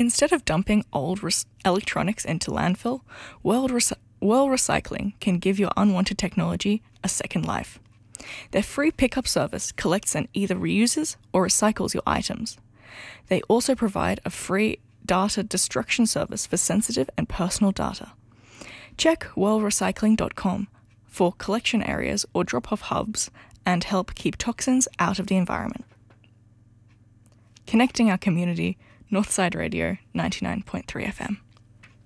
Instead of dumping old electronics into landfill, World Recycling can give your unwanted technology a second life. Their free pickup service collects and either reuses or recycles your items. They also provide a free data destruction service for sensitive and personal data. Check worldrecycling.com for collection areas or drop-off hubs and help keep toxins out of the environment. Connecting our community, Northside Radio 99.3 FM.